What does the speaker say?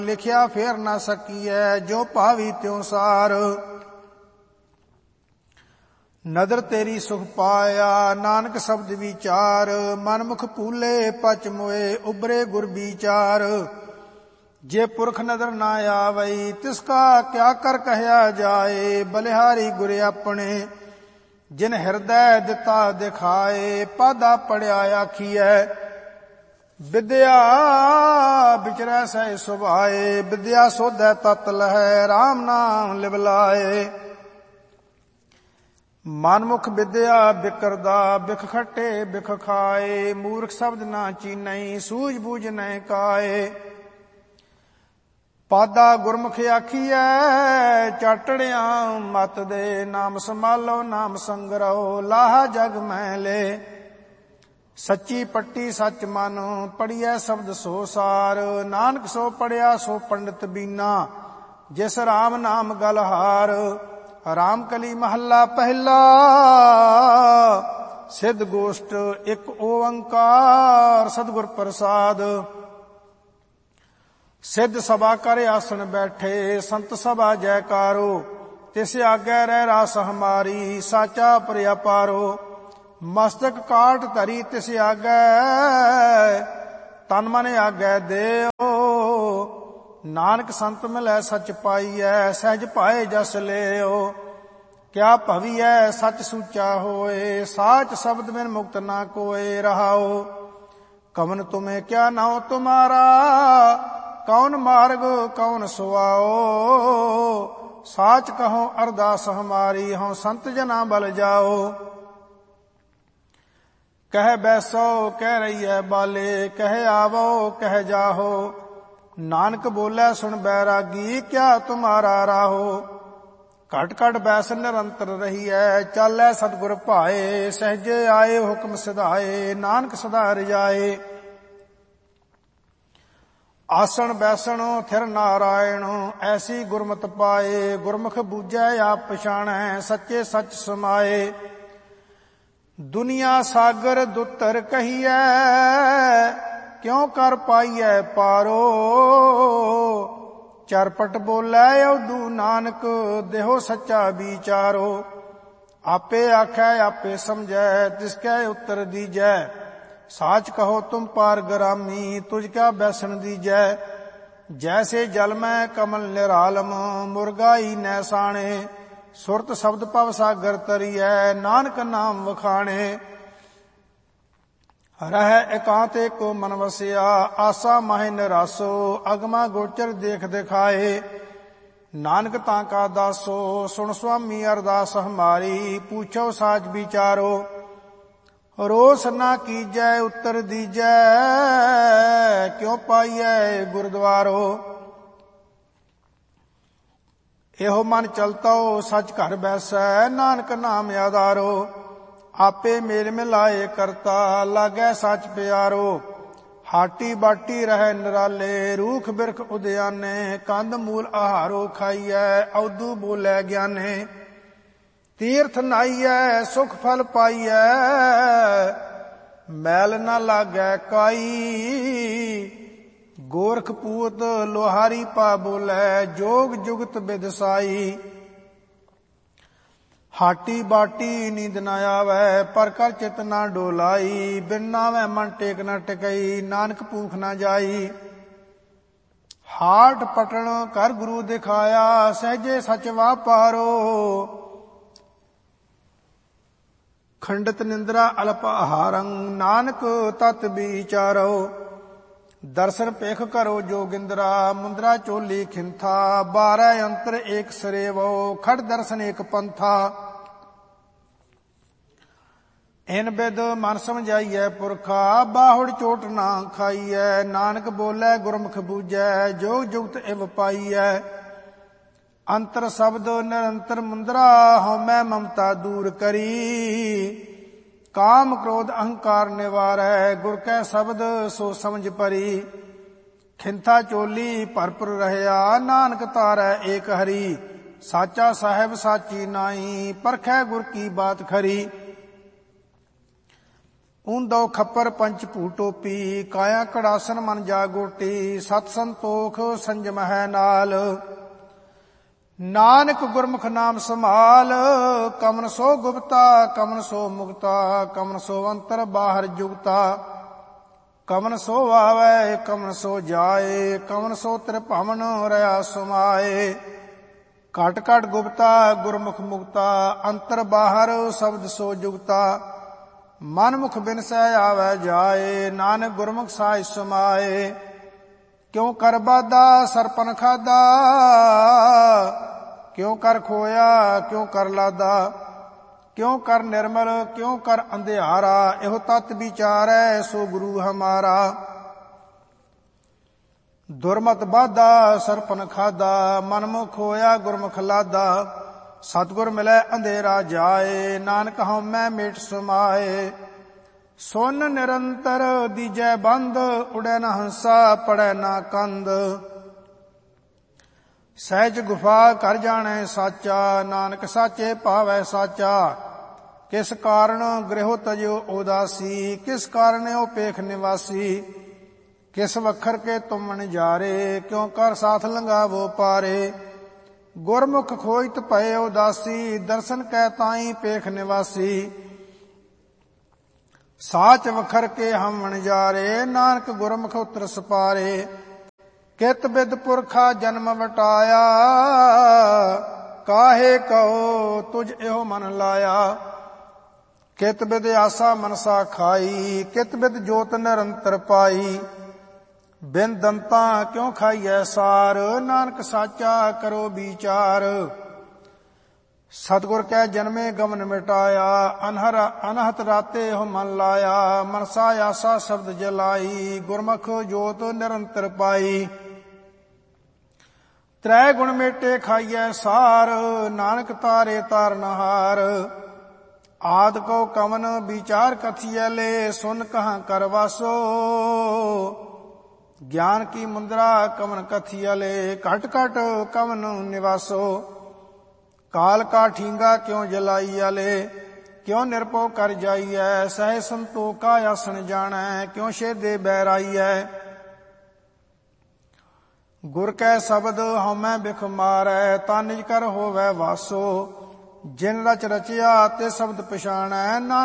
ਲਿਖਿਆ ਫੇਰ ਨਾ ਸਕੀਐ, ਜੋ ਭਾਵੀ ਤਿਉ ਸਾਰ। ਨਦਰ ਤੇਰੀ ਸੁਖ ਪਾਇਆ, ਨਾਨਕ ਸ਼ਬਦ ਵਿਚਾਰ। ਮਨ ਮੁਖ ਭੂਲੇ ਪਚ ਮੋਏ, ਉਬਰੇ ਗੁਰ ਵਿਚਾਰ। ਜੇ ਪੁਰਖ ਨਦਰ ਨਾ ਆਵਈ, ਤਿਸ ਕਾ ਕਿਆ ਕਰ ਕਹਿਆ ਜਾਏ। ਬਲਿਹਾਰੀ ਗੁਰ ਆਪਣੇ, ਜਿਨ ਹਿਰਦੈ ਦਿੱਤਾ ਦਿਖਾਏ। ਪਾਦਾ ਪੜਿਆ ਆਖੀਐ, ਵਿਦਿਆ ਵਿਚਰੈ ਸਹਿ ਸੁਭਾਏ। ਵਿਦਿਆ ਸੋਧੈ ਤਤ ਲਹੈ, RAM ਨਾਮ ਲਿਵ ਲਾਏ। ਮਨਮੁਖ ਵਿਦਿਆ ਬਿਕਰਦਾ, ਬਿਖ ਖੱਟੇ ਬਿਖ ਖਾਏ। ਮੂਰਖ ਸ਼ਬਦ ਨਾ ਚੀਨਈ, ਸੂਝ ਬੂਝ ਨਹਿ ਕਾਏ। ਪਾਦਾ ਗੁਰਮੁਖ ਆਖੀਐ, ਚਾਟੜਿਆ ਮਤ ਦੇ। ਨਾਮ ਸੰਭਾਲੋ ਨਾਮ ਸੰਗਰੋ, ਲਾਹਾ ਜਗ ਮੈਂ ਲੈ। ਸੱਚੀ ਪੱਟੀ ਸੱਚ ਮਨ, ਪੜੀਐ ਸ਼ਬਦ ਸੋ ਸਾਰ। ਨਾਨਕ ਸੋ ਪੜਿਆ ਸੋ ਪੰਡਿਤ ਬੀਨਾ, ਜਿਸ RAM ਨਾਮ ਗਲਹਾਰ। ਰਾਮ ਕਲੀ ਮਹੱਲਾ ਪਹਿਲਾ, ਸਿੱਧ ਗੋਸ਼ਟ ਇੱਕ ਓੰਕਾਰ। ਸਤਿਗੁਰ ਪ੍ਰਸਾਦ। ਸਿੱਧ ਸਭਾ ਕਰ ਆਸਣ ਬੈਠੇ, ਸੰਤ ਸਭਾ ਜੈਕਾਰੋ। ਤਿਸ ਆਗੇ ਰਹਿ ਰਾਸ ਹਮਾਰੀ, ਸਾਚਾ ਪ੍ਰਿਆ ਪਾਰੋ। ਮਸਤਕ ਕਾਟ ਧਰੀ ਤਿਸ ਆਗੇ, ਤਨ ਮਨ ਆਗੇ ਦੇਓ। ਨਾਨਕ ਸੰਤ ਮਿਲੈ ਸਚ ਪਾਈਐ, ਸਹਿਜ ਭਾਏ ਜਸ ਲਿਓ। ਕਿਆ ਭਵੀਐ ਸਚ ਸੂਚਾ ਹੋਏ, ਸਾਚ ਸ਼ਬਦ ਬਿਨ ਮੁਕਤ ਨਾ ਕੋਏ। ਰਹਾਓ ਕਵਨ ਤੁਮੇ ਕਿਆ ਨਾਉ ਤੁਮਾਰਾ, ਕੌਣ ਮਾਰਗ ਕੌਣ ਸੁਆਓ। ਸਾਚ ਕਹੋ ਅਰਦਾਸ ਹਮਾਰੀ, ਹਉ ਸੰਤ ਜਨਾ ਬਲ ਜਾਓ। ਕਹਿ ਬੈਸੋ ਕਹਿ ਰਹੀਐ ਬਾਲੇ, ਕਹਿ ਆਵੋ ਕਹਿ ਜਾਹੋ। ਨਾਨਕ ਬੋਲੇ ਸੁਣ ਬੈਰਾਗੀ, ਕਿਆ ਤੁਮਾਰਾ ਰਾਹੋ। ਘਟ ਘਟ ਬੈਸ ਨਿਰੰਤਰ ਰਹੀਐ, ਚਾਲੈ ਸਤਿਗੁਰ ਭਾਏ। ਸਹਿਜੇ ਆਏ ਹੁਕਮ ਸਿਧਾਏ, ਨਾਨਕ ਸਦਾ ਰਜਾਏ। ਆਸਣ ਬੈਸਣ ਥਿਰ ਨਾਰਾਇਣ, ਐਸੀ ਗੁਰਮਤਿ ਪਾਏ। ਗੁਰਮੁਖ ਬੂਝੈ ਆਪ ਪਛਾਣੈ, ਸੱਚੇ ਸੱਚ ਸਮਾਏ। ਦੁਨੀਆ ਸਾਗਰ ਦੁੱਤਰ ਕਹੀਐ, ਕਿਉ ਕਰ ਪਾਈਐ ਪਾਰੋ। ਚਰਪਟ ਬੋਲੇ ਉਦੂ ਨਾਨਕ, ਦੇਹੋ ਸੱਚਾ ਵਿਚਾਰੋ। ਆਪੇ ਆਖੈ ਆਪੇ ਸਮਝੈ, ਤਿਸ ਕੈ ਉੱਤਰ ਦੀਜੈ। ਸਾਚ ਕਹੋ ਤੁਮ ਪਾਰ ਗਰਾਮੀ, ਤੁਝ ਕਾ ਬੈਸਣ ਦੀਜੈ। ਜੈਸੇ ਜਲ ਮੈਂ ਕਮਲ ਨਿਰਾਲਮ, ਮੁਰਗਾਈ ਨੈ ਸਾਣੇ। ਸੁਰਤ ਸ਼ਬਦ ਭਵ ਸਾਗਰ ਤਰੀਐ, ਨਾਨਕ ਨਾਮ ਵਖਾਣੇ। ਰਹਿ ਇਕਾਂਤ ਏਕੋ ਮਨ ਵਸਿਆ, ਆਸਾ ਮਾਹਿ ਨਿਰਾਸੋ। ਅਗਮਾ ਗੋਚਰ ਦੇਖ ਦਿਖਾਏ, ਨਾਨਕ ਤਾਂ ਕਾ ਦਾਸੋ। ਸੁਣ ਸੁਆਮੀ ਅਰਦਾਸ ਹਮਾਰੀ, ਪੂਛੋ ਸਾਚ ਵਿਚਾਰੋ। ਰੋਸ ਨਾ ਕੀਜੈ ਉੱਤਰ ਦੀਜੈ, ਕਿਉ ਪਾਈਐ ਗੁਰਦੁਆਰੋ। ਇਹੋ ਮਨ ਚਲਤੋ ਸਚ ਘਰ ਬੈਸੈ, ਨਾਨਕ ਨਾਮ ਆਧਾਰੋ। ਆਪੇ ਮੇਲ ਮਿਲਾਏ ਕਰਤਾ, ਲਾਗੈ ਸਚ ਪਿਆਰੋ। ਹਾਟੀ ਬਾਟੀ ਰਹਿ ਨਿਰਾਲੇ, ਰੂਖ ਬਿਰਖ ਉਦਿਆਨੇ। ਕੰਦ ਮੂਲ ਆਹਾਰੋ ਖਾਈਐ, ਔਦੂ ਬੋਲੇ ਗਿਆਨੇ। ਤੀਰਥ ਨਾਈਐ ਸੁਖ ਫਲ ਪਾਈਐ, ਮੈਲ ਨਾ ਲਾਗੈ ਕਾਈ। ਗੋਰਖ ਪੂਤ ਲੋਹਾਰੀ ਪਾ ਬੋਲੇ, ਜੋਗ ਜੁਗਤ ਬਿਦਸਾਈ। ਹਾਟੀ ਬਾਟੀ ਨੀਂਦ ਨਾ ਆਵੈ, ਪਰ ਕਰ ਚਿਤ ਨਾ ਡੋਲਾਈ। ਬਿਨ ਨਾਵੈ ਮਨ ਟੇਕ ਨਾ ਟਿਕਈ, ਨਾਨਕ ਭੂਖ ਨਾ ਜਾਈ। ਹਾਟ ਪਟਣ ਕਰ ਗੁਰੂ ਦਿਖਾਇਆ, ਸਹਿਜੇ ਸਚ ਵਾਪਾਰੋ। ਖੰਡਤ ਨਿੰਦਰਾ ਅਲਪ ਆਹਾਰੰ, ਨਾਨਕ ਤਤ ਵਿਚਾਰੋ। ਦਰਸ਼ਨ ਪੇਖ ਕਰੋ ਜੋਗਿੰਦਰਾ, ਮੁੰਦਰਾ ਚੋਲੀ ਖਿੰਥਾ। 12 ਅੰਤਰ ਏਕ ਸਰੇਵੋ, ਖੜ ਦਰਸ਼ਨ ਏਕ ਪੰਥਾ। ਇਨ ਬਿਦ ਮਨ ਸਮਝਾਈਐ ਪੁਰਖਾ, ਬਾਹੁੜ ਚੋਟ ਨਾ ਖਾਈਐ। ਨਾਨਕ ਬੋਲੇ ਗੁਰਮੁਖ ਬੂਝੈ, ਜੋਗ ਜੁਗਤ ਇਵ ਪਾਈਐ। ਅੰਤਰ ਸ਼ਬਦ ਨਿਰੰਤਰ ਮੁੰਦਰਾ, ਹਉਮੈ ਮਮਤਾ ਦੂਰ ਕਰੀ। ਕਾਮ ਕ੍ਰੋਧ ਅਹੰਕਾਰ ਨਿਵਾਰੈ, ਗੁਰ ਕੈ ਸ਼ਬਦ ਸੋ ਸਮਝ ਪਰੀ। ਖਿੰਥਾ ਚੋਲੀ ਭਰਪੁਰ ਰਹਿਆ, ਨਾਨਕ ਤਾਰੈ ਏਕ ਹਰੀ। ਸਾਚਾ ਸਾਹਿਬ ਸਾਚੀ ਨਾਈ, ਪਰਖੈ ਗੁਰ ਕੀ ਬਾਤ ਖਰੀ। ਊਂਦੋ ਖੱਪਰ ਪੰਚ ਭੂ ਟੋਪੀ, ਕਾਇਆ ਕੜਾਸਨ ਮਨ ਜਾਗੋਟੀ, ਸਤ ਸੰਤੋਖ ਸੰਜਮ ਹੈ ਨਾਲ। ਨਾਨਕ ਗੁਰਮੁਖ ਨਾਮ ਸੰਭਾਲ, ਕਮਨ ਸੋ ਗੁਪਤਾ ਕਮਨ ਸੋ ਮੁਕਤਾ, ਕਮਨ ਸੋ ਅੰਤਰ ਬਾਹਰ ਜੁਗਤਾ, ਕਮਨ ਸੋ ਆਵੈ ਕਮਨ ਸੋ ਜਾਏ, ਕਮਨ ਸੋ ਤ੍ਰਿਭਵਨ ਰਹਾ ਸਮਾਏ। ਘਟ ਘਟ ਗੁਪਤਾ ਗੁਰਮੁਖ ਮੁਕਤਾ, ਅੰਤਰ ਬਾਹਰ ਸ਼ਬਦ ਸੋ ਜੁਗਤਾ, ਮਨ ਮੁਖ ਬਿਨਸੈ ਆਵੈ ਜਾਏ, ਨਾਨਕ ਗੁਰਮੁਖ ਸਾਹਿ ਸਮਾਏ। ਕਿਉ ਕਰ ਬਾਧਾ ਸਰਪਨ ਖਾਦਾ, ਕਿਉ ਕਰ ਖੋਇਆ ਕਿਉ ਕਰ ਲਾਦਾ, ਕਿਉ ਕਰ ਨਿਰਮਲ ਕਿਉ ਕਰ ਅੰਧਿਆਰਾ, ਇਹੋ ਤਤ ਵਿਚਾਰੈ ਸੋ ਗੁਰੂ ਹਮਾਰਾ। ਦੁਰਮਤ ਬਾਧਾ ਸਰਪਨ ਖਾਦਾ, ਮਨ ਮੁਖ ਹੋਇਆ ਗੁਰਮੁਖ ਲਾਦਾ, ਸਤਿਗੁਰ ਮਿਲੈ ਅੰਧੇਰਾ ਜਾਏ, ਨਾਨਕ ਹਉਮੈ ਮੇਟ ਸਮਾਏ। ਸੁਨ ਨਿਰੰਤਰ ਦੀਜੈ ਬੰਦ, ਉਡੈ ਨ ਹੰਸਾ ਪੜੈ ਨਾ ਕੰਦ, ਸਹਿਜ ਗੁਫਾ ਕਰ ਜਾਣੈ ਸਾਚਾ, ਨਾਨਕ ਸਾਚੇ ਭਾਵੈ ਸਾਚਾ। ਕਿਸ ਕਾਰਨ ਗ੍ਰਹਿ ਤਜਿਓ ਉਦਾਸੀ, ਕਿਸ ਕਾਰਨ ਓ ਪੇਖ ਨਿਵਾਸੀ, ਕਿਸ ਵਖਰ ਕੇ ਤੁਮ ਨਜ਼ਾਰੇ, ਕਿਉ ਕਰ ਸਾਥ ਲੰਘਾਵੋ ਪਾਰੇ। ਗੁਰਮੁਖ ਖੋਜਤ ਭਏ ਉਦਾਸੀ, ਦਰਸ਼ਨ ਕੈ ਤਾਈ ਪੇਖ ਨਿਵਾਸੀ, ਸਾਚ ਵਖਰ ਕੇ ਹਮ ਨਜ਼ਾਰੇ, ਨਾਨਕ ਗੁਰਮੁਖ ਉਤਰ ਸਪਾਰੇ। ਕਿਤ ਬਿਦ ਪੁਰਖਾ ਜਨਮ ਵਟਾਇਆ, ਕਾਹੇ ਕਹੋ ਤੁਝ ਇਹੋ ਮਨ ਲਾਇਆ। ਕਿਤ ਬਿਦ ਆਸਾ ਮਨਸਾ ਖਾਈ, ਕਿਤ ਬਿਦ ਜੋਤ ਨਿਰੰਤਰ ਪਾਈ, ਬਿਨ ਦੰਤਾ ਕਿਉ ਖਾਈਐ ਸਾਰ, ਨਾਨਕ ਸਾਚਾ ਕਰੋ ਵਿਚਾਰ। ਸਤਿਗੁਰ ਕੈ ਜਨਮੇ ਗਮਨ ਮਿਟਾਇਆ, ਅਨਹਤ ਰਾਤੇ ਹੋ ਮਨ ਲਾਇਆ, ਮਨਸਾ ਆਸਾ ਸ਼ਬਦ ਜਲਾਈ, ਗੁਰਮੁਖ ਜੋਤ ਨਿਰੰਤਰ ਪਾਈ। ਤ੍ਰੈ ਗੁਣ ਮੇਟੇ ਖਾਈਐ ਸਾਰ, ਨਾਨਕ ਤਾਰੇ ਤਾਰਨਹਾਰ। ਆਦ ਕੋ ਕਵਨ ਵਿਚਾਰ ਕਥੀਐ ਲੈ, ਸੁਨ ਕਹਾਂ ਕਰ ਵਾਸੋ, ਗਿਆਨ ਕੀ ਮੁੰਦਰਾ ਕਵਨ ਕਥੀਐ ਲੈ, ਘਟ ਘਟ ਕਵਨ ਨਿਵਾਸੋ। ਕਾਲ ਕਾ ਠੀਂਗਾ ਕਿਉ ਜਲਾਈਐ ਲੈ, ਕਿਉ ਨਿਰਭਉ ਕਰ ਜਾਈਐ, ਸਹਿ ਸੰਤੋਖਾ ਆਸਣ ਜਾਣੈ, ਕਿਉ ਛੇਦੇ ਬੈਰਾਈਐ। ਗੁਰ ਕੈ ਸ਼ਬਦ ਹਉਮੈ ਬਿਖ ਮਾਰੈ, ਤਾ ਨਿਜ ਕਰ ਹੋਵੈ ਵਾਸੋ, ਜਿਨ ਰਚ ਰਚਿਆ ਤੇ ਸ਼ਬਦ ਪਛਾਣੈ।